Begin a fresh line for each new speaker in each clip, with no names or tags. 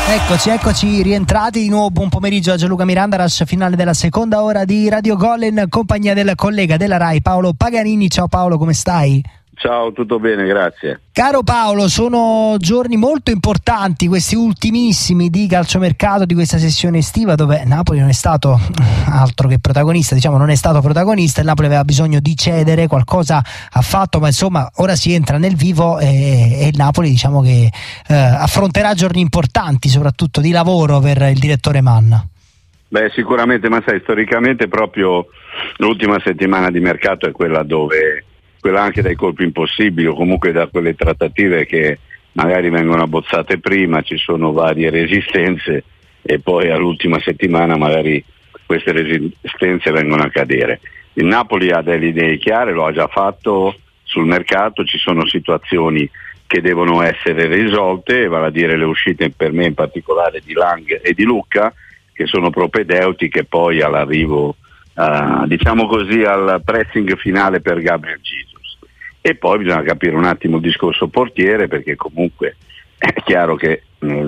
Eccoci rientrati di nuovo. Buon pomeriggio a Gianluca Miranda, rush finale della seconda ora di Radio Gol in compagnia del collega della Rai Paolo Paganini. Ciao Paolo, come stai?
Ciao, tutto bene, grazie.
Caro Paolo, sono giorni molto importanti, questi ultimissimi di calciomercato di questa sessione estiva, dove Napoli non è stato altro che protagonista, non è stato protagonista. Il Napoli aveva bisogno di cedere, qualcosa ha fatto, ma insomma ora si entra nel vivo e il Napoli che affronterà giorni importanti, soprattutto di lavoro per il direttore Manna.
Beh, sicuramente, ma sai, storicamente proprio l'ultima settimana di mercato è quella anche dai colpi impossibili, o comunque da quelle trattative che magari vengono abbozzate prima, ci sono varie resistenze e poi all'ultima settimana magari queste resistenze vengono a cadere. Il Napoli ha delle idee chiare, lo ha già fatto sul mercato, ci sono situazioni che devono essere risolte, vale a dire le uscite per me in particolare di Lang e di Lucca, che sono propedeutiche poi all'arrivo al pressing finale per Gabriel Jesus. E poi bisogna capire un attimo il discorso portiere, perché comunque è chiaro che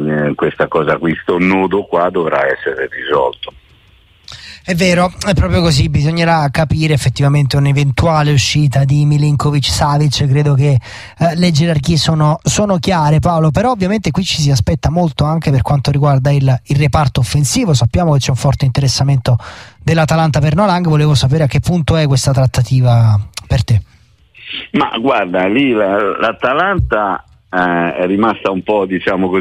questo nodo qua dovrà essere risolto.
È vero, è proprio così, bisognerà capire effettivamente un'eventuale uscita di Milinkovic-Savic. Credo che le gerarchie sono chiare, Paolo, però ovviamente qui ci si aspetta molto anche per quanto riguarda il reparto offensivo. Sappiamo che c'è un forte interessamento dell'Atalanta per Nolang. Volevo sapere a che punto è questa trattativa per te.
Ma guarda, lì l'Atalanta è rimasta un po',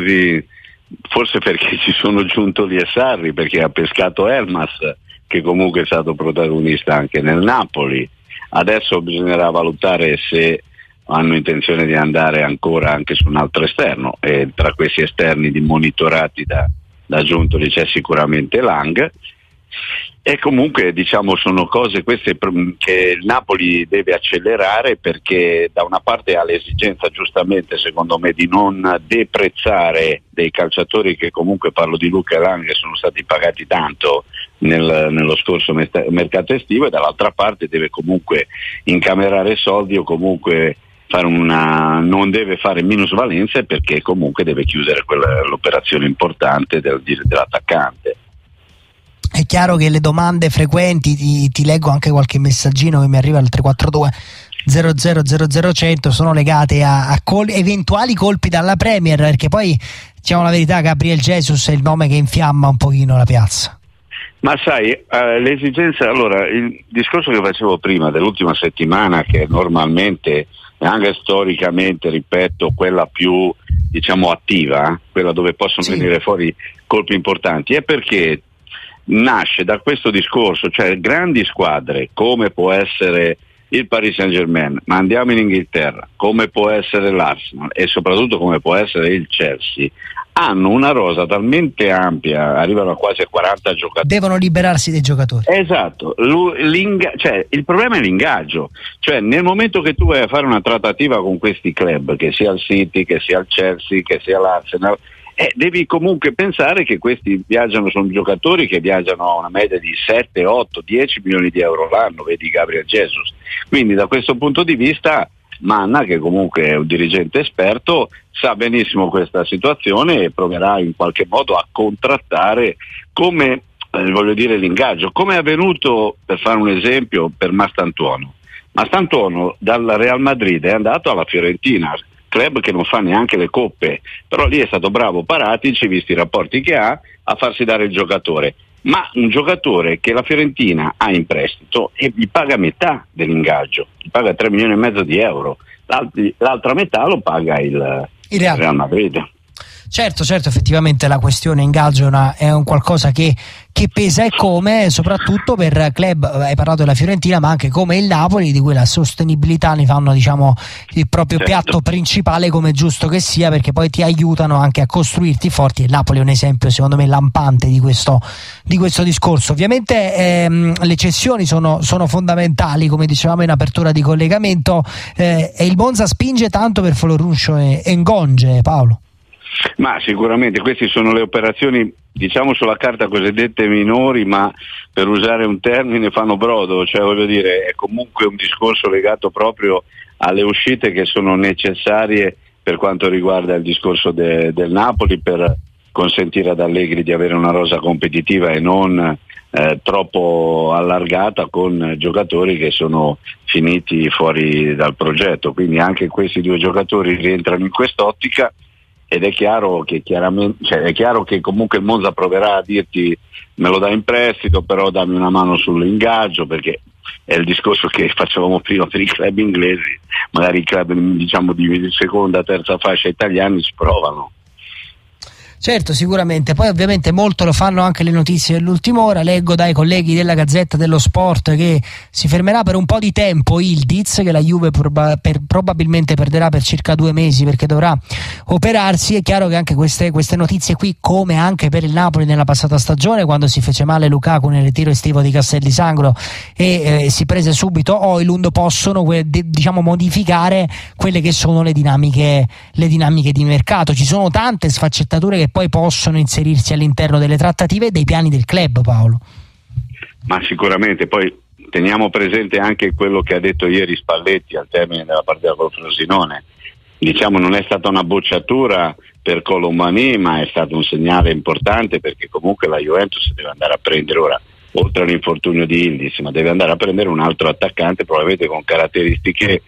forse perché ci sono Giuntoli e Sarri, perché ha pescato Elmas, che comunque è stato protagonista anche nel Napoli. Adesso bisognerà valutare se hanno intenzione di andare ancora anche su un altro esterno, e tra questi esterni monitorati da Giuntoli c'è sicuramente Lang. E comunque sono cose queste che il Napoli deve accelerare, perché da una parte ha l'esigenza, giustamente secondo me, di non deprezzare dei calciatori che comunque, parlo di Lucca e Lang, che sono stati pagati tanto nello scorso mercato estivo, e dall'altra parte deve comunque incamerare soldi, o comunque non deve fare minusvalenze, perché comunque deve chiudere l'operazione importante dell'attaccante.
È chiaro che le domande frequenti, ti leggo anche qualche messaggino che mi arriva al 342 00 100, sono legate a eventuali colpi dalla Premier, perché poi, diciamo la verità, Gabriel Jesus è il nome che infiamma un pochino la piazza.
Ma sai, l'esigenza, allora, il discorso che facevo prima dell'ultima settimana, che normalmente e anche storicamente, ripeto, quella più attiva, quella dove possono venire fuori colpi importanti, è perché nasce da questo discorso, cioè grandi squadre come può essere il Paris Saint-Germain, ma andiamo in Inghilterra, come può essere l'Arsenal e soprattutto come può essere il Chelsea, hanno una rosa talmente ampia, arrivano a quasi a 40 giocatori.
Devono liberarsi dei giocatori.
Esatto, il problema è l'ingaggio, cioè nel momento che tu vai a fare una trattativa con questi club, che sia il City, che sia il Chelsea, che sia l'Arsenal, devi comunque pensare che questi sono giocatori che viaggiano a una media di 7, 8, 10 milioni di euro l'anno, vedi Gabriel Jesus. Quindi da questo punto di vista Manna, che comunque è un dirigente esperto, sa benissimo questa situazione e proverà in qualche modo a contrattare come l'ingaggio, come è avvenuto, per fare un esempio, per Mastantuono. Mastantuono dal Real Madrid è andato alla Fiorentina, club che non fa neanche le coppe, però lì è stato bravo Paratici, visti i rapporti che ha, a farsi dare il giocatore, ma un giocatore che la Fiorentina ha in prestito e gli paga metà dell'ingaggio, gli paga 3 milioni e mezzo di euro, l'altra metà lo paga il Real Madrid.
Certo, effettivamente la questione ingaggio è un qualcosa che pesa, e come, soprattutto per club, hai parlato della Fiorentina, ma anche come il Napoli, di cui la sostenibilità ne fanno il proprio piatto principale, come è giusto che sia, perché poi ti aiutano anche a costruirti forti. Il Napoli è un esempio secondo me lampante di questo discorso. Ovviamente le cessioni sono fondamentali, come dicevamo in apertura di collegamento, e il Monza spinge tanto per Foloruncio e Ngonge, Paolo.
Ma sicuramente queste sono le operazioni, sulla carta cosiddette minori, ma per usare un termine fanno brodo, cioè è comunque un discorso legato proprio alle uscite che sono necessarie per quanto riguarda il discorso del Napoli, per consentire ad Allegri di avere una rosa competitiva e non troppo allargata con giocatori che sono finiti fuori dal progetto, quindi anche questi due giocatori rientrano in quest'ottica ed è chiaro che comunque il Monza proverà a dirti me lo dai in prestito, però dammi una mano sull'ingaggio, perché è il discorso che facevamo prima per i club inglesi, magari i club diciamo di seconda, terza fascia italiani ci provano.
Certo, sicuramente. Poi ovviamente molto lo fanno anche le notizie dell'ultima ora. Leggo dai colleghi della Gazzetta dello Sport che si fermerà per un po' di tempo Ildiz, che la Juve probabilmente perderà per circa 2 mesi perché dovrà operarsi. È chiaro che anche queste notizie qui, come anche per il Napoli nella passata stagione, quando si fece male Lukaku nel ritiro estivo di Castellisangro e si prese subito Højlund, possono diciamo modificare quelle che sono le dinamiche di mercato. Ci sono tante sfaccettature che poi possono inserirsi all'interno delle trattative e dei piani del club, Paolo.
Ma sicuramente, poi teniamo presente anche quello che ha detto ieri Spalletti al termine della partita col Frosinone. Diciamo non è stata una bocciatura per Colomani, ma è stato un segnale importante, perché comunque la Juventus deve andare a prendere ora, oltre all'infortunio di Ildiz, ma deve andare a prendere un altro attaccante probabilmente con caratteristiche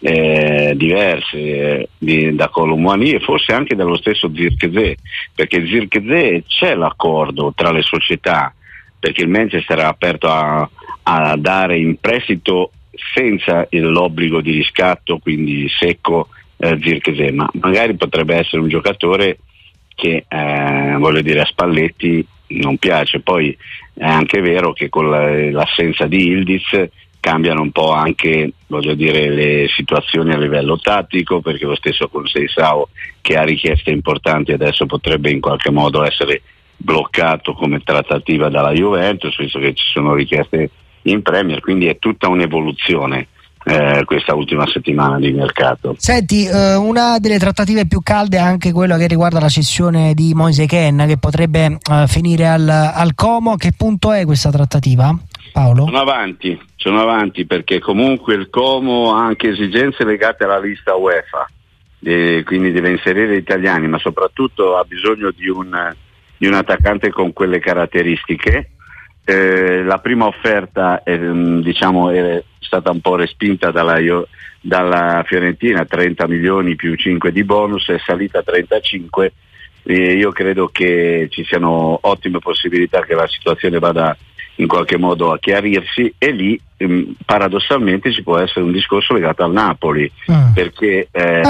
diverse da Colomani e forse anche dallo stesso Zirkzee, perché Zirkzee c'è l'accordo tra le società, perché il Manchester è aperto a dare in prestito senza l'obbligo di riscatto, quindi secco, Zirkzee, ma magari potrebbe essere un giocatore che voglio dire a Spalletti non piace. Poi è anche vero che con l'assenza di Ildiz cambiano un po' anche, voglio dire, le situazioni a livello tattico, perché lo stesso Conceição, che ha richieste importanti, adesso potrebbe in qualche modo essere bloccato come trattativa dalla Juventus, visto che ci sono richieste in Premier, quindi è tutta un'evoluzione questa ultima settimana di mercato.
Senti, una delle trattative più calde è anche quella che riguarda la cessione di Moise Kean, che potrebbe finire al Como. A che punto è questa trattativa, Paolo?
Sono avanti perché comunque il Como ha anche esigenze legate alla lista UEFA, quindi deve inserire italiani, ma soprattutto ha bisogno di un attaccante con quelle caratteristiche. La prima offerta è stata un po' respinta dalla Fiorentina, 30 milioni più 5 di bonus, è salita a 35, e io credo che ci siano ottime possibilità che la situazione vada in qualche modo a chiarirsi, e lì paradossalmente ci può essere un discorso legato al Napoli, perché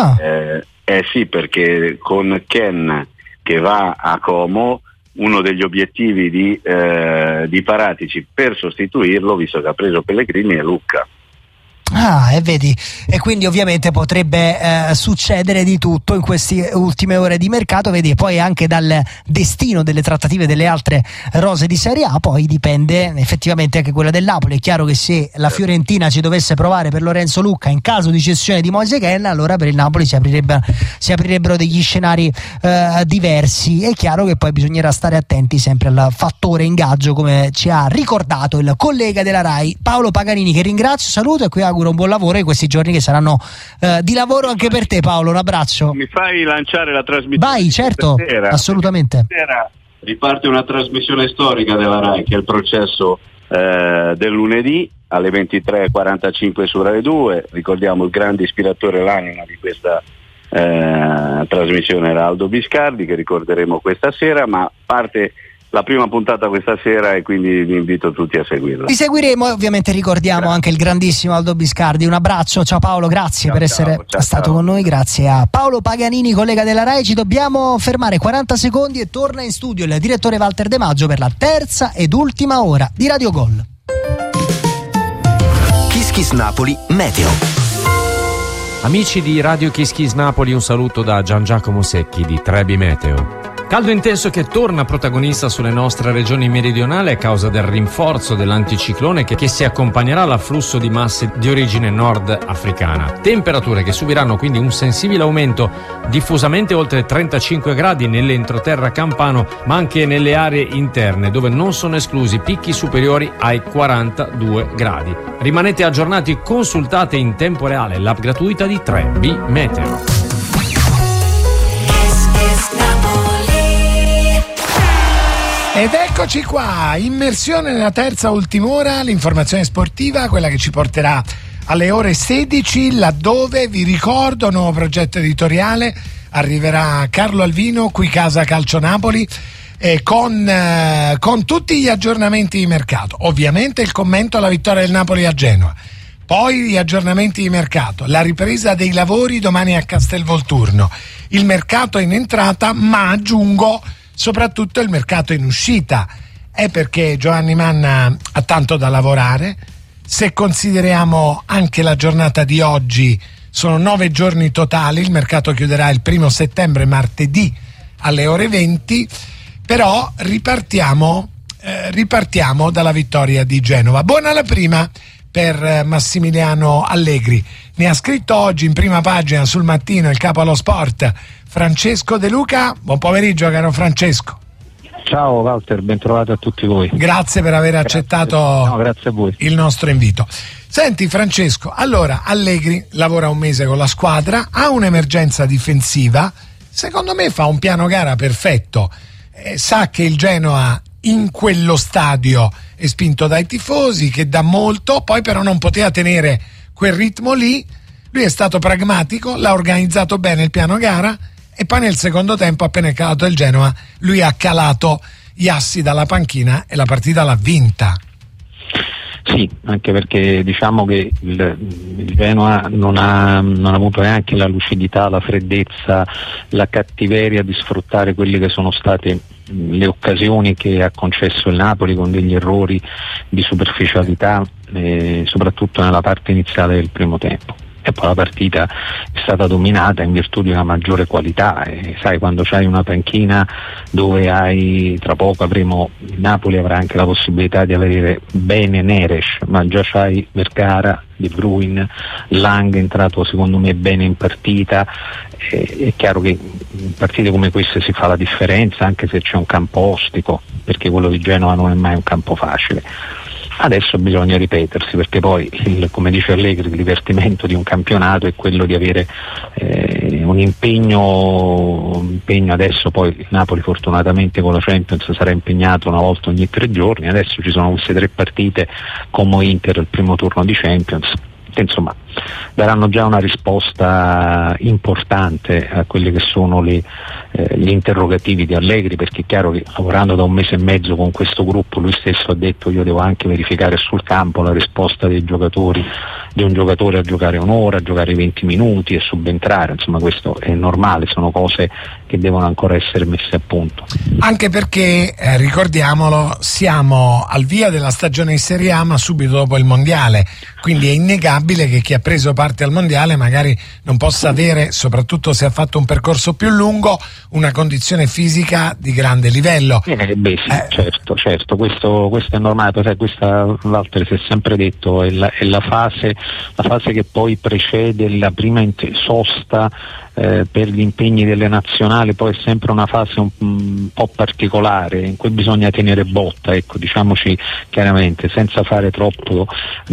perché con Ken che va a Como, uno degli obiettivi di Paratici per sostituirlo, visto che ha preso Pellegrini, è Lucca.
E vedi, e quindi ovviamente potrebbe succedere di tutto in queste ultime ore di mercato, vedi, e poi anche dal destino delle trattative delle altre rose di Serie A poi dipende effettivamente anche quella del Napoli. È chiaro che se la Fiorentina ci dovesse provare per Lorenzo Lucca in caso di cessione di Moise Kean, allora per il Napoli si aprirebbero degli scenari diversi. È chiaro che poi bisognerà stare attenti sempre al fattore ingaggio, come ci ha ricordato il collega della Rai Paolo Paganini, che ringrazio, saluto e qui auguro un buon lavoro in questi giorni che saranno di lavoro anche per te, Paolo. Un abbraccio.
Mi fai lanciare la trasmissione?
Vai, certo, assolutamente.
Stasera riparte una trasmissione storica della Rai, che è il processo del lunedì alle 23:45 su Rai 2. Ricordiamo il grande ispiratore, l'anima di questa trasmissione era Aldo Biscardi, che ricorderemo questa sera, ma parte la prima puntata questa sera e quindi vi invito tutti a seguirla. Ti
seguiremo e ovviamente ricordiamo anche il grandissimo Aldo Biscardi. Un abbraccio, ciao Paolo, grazie per essere stato con noi, grazie a Paolo Paganini, collega della Rai. Ci dobbiamo fermare 40 secondi e torna in studio il direttore Walter De Maggio per la terza ed ultima ora di Radio Gol.
Kiss Kiss Napoli Meteo.
Amici di Radio Kiss Kiss Napoli, un saluto da Gian Giacomo Secchi di Trebi Meteo. Caldo intenso che torna protagonista sulle nostre regioni meridionali a causa del rinforzo dell'anticiclone che si accompagnerà all'afflusso di masse di origine nord-africana. Temperature che subiranno quindi un sensibile aumento, diffusamente oltre 35 gradi nell'entroterra campano, ma anche nelle aree interne, dove non sono esclusi picchi superiori ai 42 gradi. Rimanete aggiornati, consultate in tempo reale l'app gratuita di 3B Meteo.
Ed eccoci qua, immersione nella terza ultima ora, l'informazione sportiva, quella che ci porterà alle ore 16, laddove, vi ricordo, nuovo progetto editoriale, arriverà Carlo Alvino, qui Casa Calcio Napoli, con tutti gli aggiornamenti di mercato, ovviamente il commento alla vittoria del Napoli a Genova, poi gli aggiornamenti di mercato, la ripresa dei lavori domani a Castelvolturno, il mercato in entrata, ma aggiungo soprattutto il mercato in uscita. È perché Giovanni Manna ha tanto da lavorare. Se consideriamo anche la giornata di oggi, sono 9 giorni totali, il mercato chiuderà il 1 settembre, martedì alle ore 20, però ripartiamo dalla vittoria di Genova. Buona la prima per Massimiliano Allegri, ne ha scritto oggi in prima pagina sul Mattino il capo allo sport Francesco De Luca. Buon pomeriggio caro Francesco.
Ciao Walter, ben trovato a tutti voi.
Grazie per aver accettato
grazie a voi.
Il nostro invito. Senti Francesco, allora Allegri lavora un mese con la squadra, ha un'emergenza difensiva, secondo me fa un piano gara perfetto, sa che il Genoa in quello stadio è spinto dai tifosi, che dà molto, poi però non poteva tenere quel ritmo lì, lui è stato pragmatico, l'ha organizzato bene il piano gara e poi nel secondo tempo, appena è calato il Genoa, lui ha calato gli assi dalla panchina e la partita l'ha vinta.
Sì, anche perché diciamo che il Genoa non ha avuto neanche la lucidità, la freddezza, la cattiveria di sfruttare quelle che sono state le occasioni che ha concesso il Napoli, con degli errori di superficialità, soprattutto nella parte iniziale del primo tempo. E poi la partita è stata dominata in virtù di una maggiore qualità, e sai, quando c'hai una panchina dove hai, tra poco avremo, il Napoli avrà anche la possibilità di avere bene Neres, ma già c'hai Vergara, De Bruyne, Lang entrato secondo me bene in partita, è chiaro che in partite come queste si fa la differenza, anche se c'è un campo ostico, perché quello di Genova non è mai un campo facile. Adesso bisogna ripetersi, perché poi, come dice Allegri, il divertimento di un campionato è quello di avere un impegno. Adesso poi il Napoli fortunatamente con la Champions sarà impegnato una volta ogni 3 giorni, adesso ci sono queste 3 partite come Inter il primo turno di Champions, che insomma daranno già una risposta importante a quelli che sono gli interrogativi di Allegri, perché è chiaro che lavorando da 1 mese e mezzo con questo gruppo, lui stesso ha detto: io devo anche verificare sul campo la risposta dei giocatori, di un giocatore a giocare un'ora, a giocare 20 minuti e subentrare, insomma questo è normale, sono cose che devono ancora essere messe a punto.
Anche perché, ricordiamolo, siamo al via della stagione in Serie A ma subito dopo il Mondiale, quindi è innegabile che chi ha preso parte al Mondiale magari non possa avere, soprattutto se ha fatto un percorso più lungo, una condizione fisica di grande livello.
Certo, questo è normale, perché questa, Walter, si è sempre detto, è la fase che poi precede la prima sosta per gli impegni delle nazionali, poi è sempre una fase un po' particolare in cui bisogna tenere botta, ecco, diciamoci chiaramente, senza andare troppo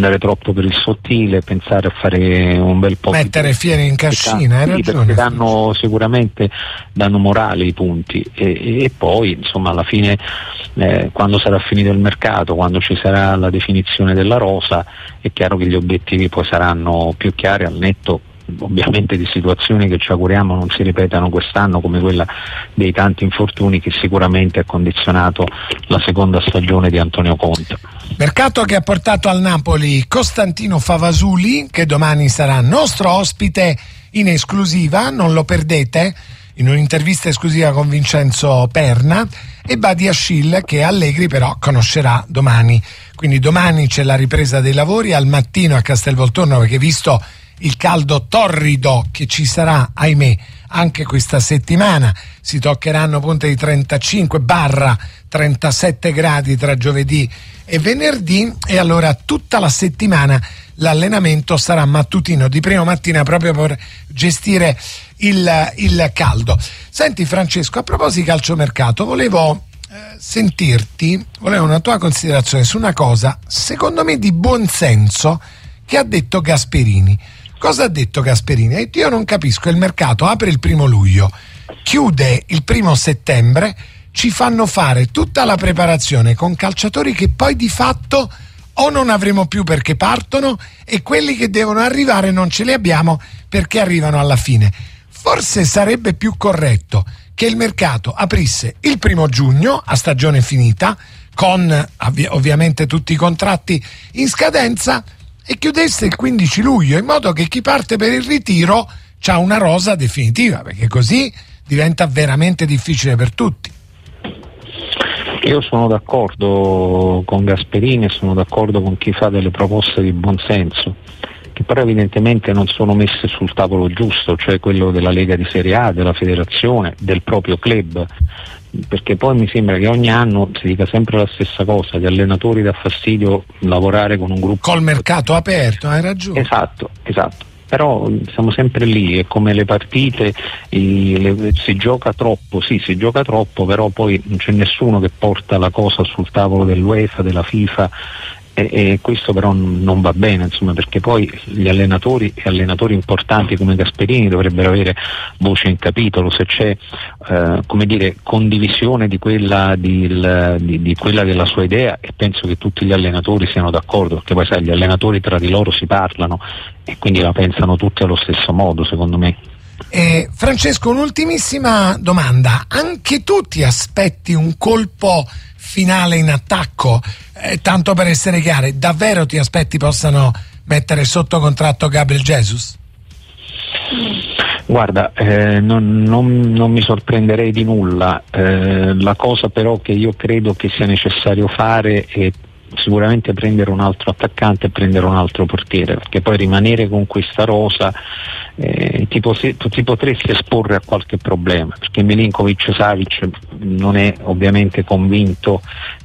per il sottile, pensare a fare un bel po'
mettere fiere in cascina, hai ragione,
perché sicuramente danno morale i punti, e poi insomma alla fine, quando sarà finito il mercato, quando ci sarà la definizione della rosa, è chiaro che gli obiettivi poi saranno più chiari, al netto ovviamente di situazioni che ci auguriamo non si ripetano quest'anno, come quella dei tanti infortuni che sicuramente ha condizionato la seconda stagione di Antonio Conte.
Mercato che ha portato al Napoli Costantino Favasuli, che domani sarà nostro ospite in esclusiva, non lo perdete, in un'intervista esclusiva con Vincenzo Perna, e Badiashile, che Allegri però conoscerà domani. Quindi domani c'è la ripresa dei lavori al mattino a Castelvolturno, perché visto il caldo torrido che ci sarà, ahimè, anche questa settimana, si toccheranno punte di 35-37 gradi tra giovedì e venerdì, e allora tutta la settimana l'allenamento sarà mattutino, di prima mattina, proprio per gestire il caldo. Senti Francesco, a proposito di calciomercato, volevo una tua considerazione su una cosa, secondo me di buon senso, che ha detto Gasperini. Cosa ha detto Gasperini? Io non capisco, il mercato apre il 1 luglio, chiude il 1 settembre, ci fanno fare tutta la preparazione con calciatori che poi di fatto o non avremo più perché partono, e quelli che devono arrivare non ce li abbiamo perché arrivano alla fine. Forse sarebbe più corretto che il mercato aprisse il 1° giugno a stagione finita, con ovviamente tutti i contratti in scadenza, e chiudesse il 15 luglio, in modo che chi parte per il ritiro c'ha una rosa definitiva, perché così diventa veramente difficile per tutti.
Io sono d'accordo con Gasperini e sono d'accordo con chi fa delle proposte di buonsenso, che però evidentemente non sono messe sul tavolo giusto, cioè quello della Lega di Serie A, della federazione, del proprio club, perché poi mi sembra che ogni anno si dica sempre la stessa cosa: gli allenatori dà fastidio lavorare con un gruppo
col mercato aperto, hai ragione.
Esatto, però siamo sempre lì, è come le partite, si gioca troppo, sì, si gioca troppo, però poi non c'è nessuno che porta la cosa sul tavolo dell'UEFA, della FIFA, e questo però non va bene, insomma, perché poi gli allenatori e allenatori importanti come Gasperini dovrebbero avere voce in capitolo, se c'è condivisione di quella della sua idea, e penso che tutti gli allenatori siano d'accordo, perché poi sai, gli allenatori tra di loro si parlano e quindi la pensano tutti allo stesso modo, secondo me.
Francesco, un'ultimissima domanda: anche tu ti aspetti un colpo finale in attacco? Tanto per essere chiari, davvero ti aspetti possano mettere sotto contratto Gabriel Jesus?
Guarda, non mi sorprenderei di nulla. La cosa però che io credo che sia necessario fare è sicuramente prendere un altro attaccante e prendere un altro portiere, perché poi rimanere con questa rosa ti potresti esporre a qualche problema, perché Milinkovic-Savic non è ovviamente convinto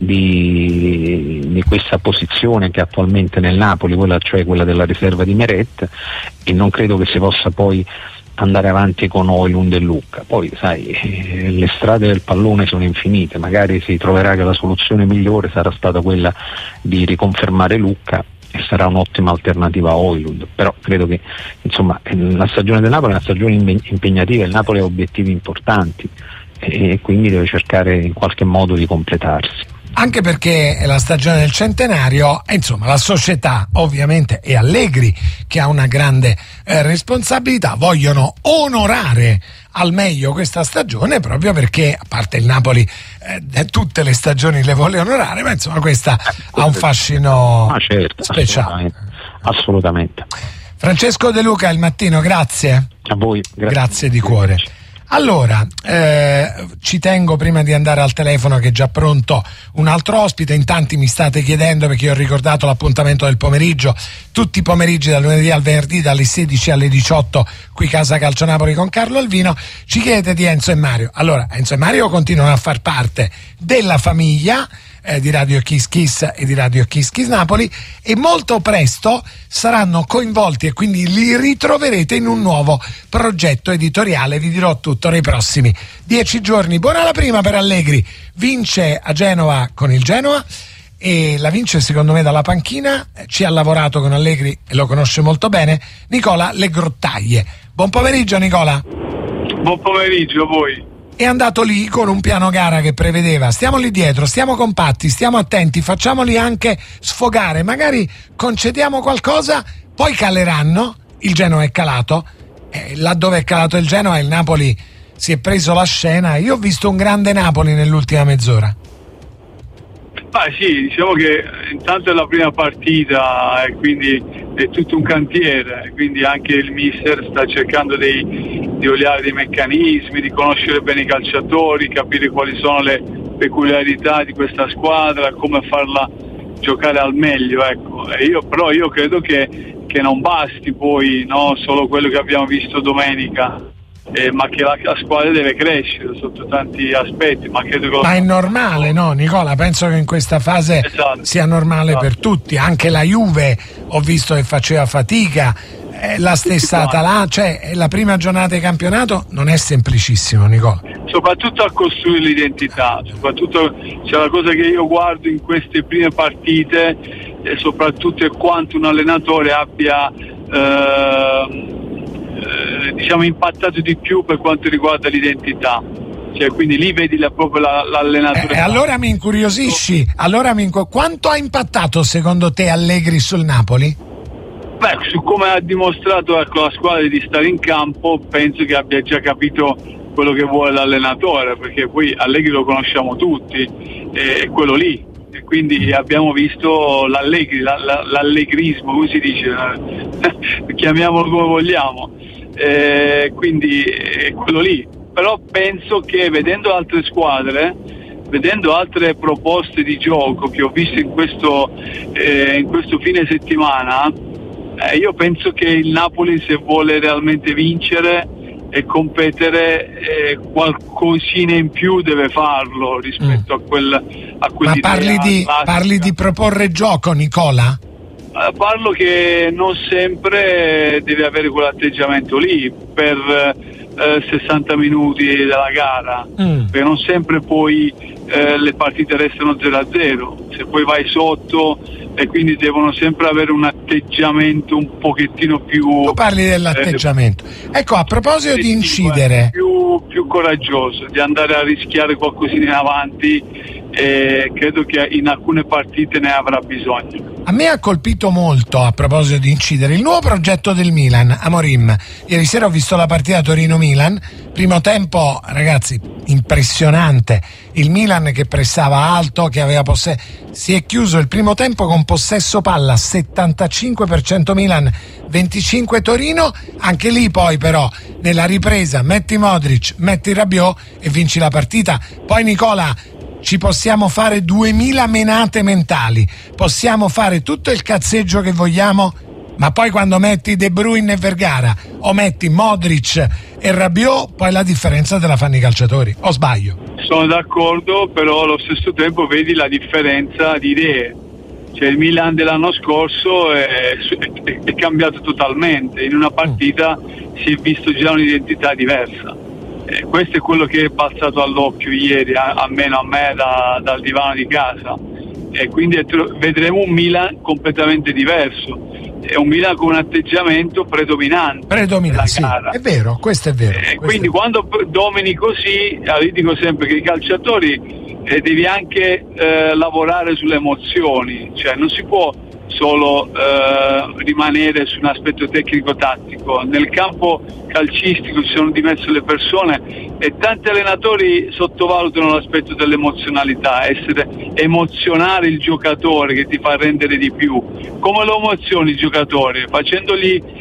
di questa posizione che attualmente nel Napoli, cioè quella della riserva di Meret, e non credo che si possa poi andare avanti con Højlund e Lucca. Poi sai, le strade del pallone sono infinite, magari si troverà che la soluzione migliore sarà stata quella di riconfermare Lucca e sarà un'ottima alternativa a Højlund, però credo che insomma la stagione del Napoli è una stagione impegnativa, il Napoli ha obiettivi importanti e quindi deve cercare in qualche modo di completarsi.
Anche perché è la stagione del centenario, e insomma la società ovviamente e Allegri, che ha una grande responsabilità, vogliono onorare al meglio questa stagione, proprio perché, a parte il Napoli tutte le stagioni le vuole onorare, ma insomma questa ha un fascino speciale.
Assolutamente.
Francesco De Luca, Il Mattino, grazie.
A voi.
Grazie di cuore. Allora, ci tengo, prima di andare al telefono, che è già pronto un altro ospite. In tanti mi state chiedendo, perché io ho ricordato l'appuntamento del pomeriggio, tutti i pomeriggi dal lunedì al venerdì dalle 16 alle 18 qui Casa Calcio Napoli con Carlo Alvino. Ci chiedete di Enzo e Mario. Allora, Enzo e Mario continuano a far parte della famiglia di Radio Kiss Kiss e di Radio Kiss Kiss Napoli, e molto presto saranno coinvolti e quindi li ritroverete in un nuovo progetto editoriale. Vi dirò tutto nei prossimi 10 giorni. Buona la prima per Allegri, vince a Genova con il Genoa e la vince secondo me dalla panchina. Ci ha lavorato con Allegri e lo conosce molto bene Nicola Le Grottaglie. Buon pomeriggio Nicola.
Buon pomeriggio a voi.
È andato lì con un piano gara che prevedeva: stiamo lì dietro, stiamo compatti, stiamo attenti, facciamoli anche sfogare, magari concediamo qualcosa, poi caleranno. Il Genoa è calato, laddove è calato il Genoa il Napoli si è preso la scena. Io ho visto un grande Napoli nell'ultima mezz'ora.
Sì, diciamo che intanto è la prima partita e quindi è tutto un cantiere, quindi anche il mister sta cercando di oliare dei meccanismi, di conoscere bene i calciatori, capire quali sono le peculiarità di questa squadra, come farla giocare al meglio, ecco. Io credo che non basti poi solo quello che abbiamo visto domenica. Ma che la squadra deve crescere sotto tanti aspetti, ma è
normale, no Nicola? Penso che in questa fase sia normale per tutti, anche la Juve ho visto che faceva fatica, la stessa Atalanta, cioè la prima giornata di campionato non è semplicissimo, Nicola.
Soprattutto a costruire l'identità, soprattutto c'è la cosa che io guardo in queste prime partite, e soprattutto è quanto un allenatore abbia impattato di più per quanto riguarda l'identità, cioè, quindi lì vedi proprio l'allenatore.
Allora mi incuriosisci, quanto ha impattato secondo te Allegri sul Napoli?
Beh, su come ha dimostrato la squadra di stare in campo, penso che abbia già capito quello che vuole l'allenatore, perché poi Allegri lo conosciamo tutti, è quello lì, e quindi abbiamo visto l'allegrismo, come si dice, chiamiamolo come vogliamo, quindi è quello lì. Però penso che vedendo altre squadre, vedendo altre proposte di gioco che ho visto in questo fine settimana, io penso che il Napoli, se vuole realmente vincere e competere, qualcosina in più deve farlo rispetto a
Ma parli di proporre gioco, Nicola?
Parlo che non sempre deve avere quell'atteggiamento lì per 60 minuti della gara, perché non sempre poi le partite restano 0-0, se poi vai sotto, e quindi devono sempre avere un atteggiamento un pochettino più...
Tu parli dell'atteggiamento. Ecco, a proposito di incidere...
Più coraggioso, di andare a rischiare qualcosina in avanti, credo che in alcune partite ne avrà bisogno.
A me ha colpito molto, a proposito di incidere, il nuovo progetto del Milan, Amorim. Ieri sera ho visto la partita Torino-Milan, primo tempo, ragazzi, impressionante. Il Milan che pressava alto, che aveva si è chiuso il primo tempo con possesso palla 75% Milan, 25% Torino. Anche lì poi però nella ripresa metti Modric, metti Rabiot e vinci la partita. Poi Nicola, ci possiamo fare 2000 menate mentali, possiamo fare tutto il cazzeggio che vogliamo, ma poi quando metti De Bruyne e Vergara o metti Modric e Rabiot, poi la differenza te la fanno i calciatori, o sbaglio?
Sono d'accordo, però allo stesso tempo vedi la differenza di idee. Cioè il Milan dell'anno scorso è cambiato totalmente, in una partita si è visto già un'identità diversa. Questo è quello che è passato all'occhio ieri, almeno a me dal divano di casa, e quindi vedremo un Milan completamente diverso, è un Milan con un atteggiamento predominante,
sì, è vero, questo è vero.
Quindi quando domini così, io dico sempre che i calciatori devi anche lavorare sulle emozioni, cioè non si può solo rimanere su un aspetto tecnico-tattico. Nel campo calcistico ci sono di mezzo le persone e tanti allenatori sottovalutano l'aspetto dell'emozionalità, emozionare il giocatore che ti fa rendere di più. Come lo emozioni il giocatore? Facendo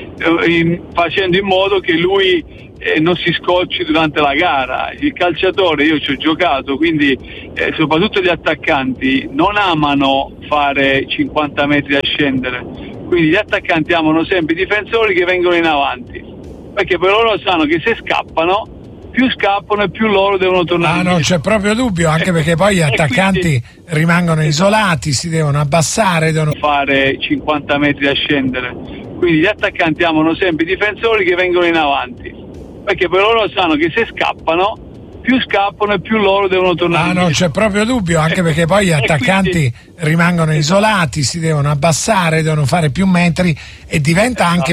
in modo che lui non si scocci durante la gara. Il calciatore, io ci ho giocato, quindi soprattutto gli attaccanti non amano fare 50 metri a scendere, quindi gli attaccanti amano sempre i difensori che vengono in avanti, perché per loro sanno che se scappano e più loro devono tornare
non c'è proprio dubbio, anche perché poi gli attaccanti rimangono isolati, si devono abbassare, devono
fare 50 metri a scendere, quindi gli attaccanti amano sempre i difensori che vengono in avanti, perché per loro sanno che se scappano e più loro devono tornare
non c'è proprio dubbio, anche perché poi gli attaccanti rimangono isolati, si devono abbassare, devono fare più metri e diventa anche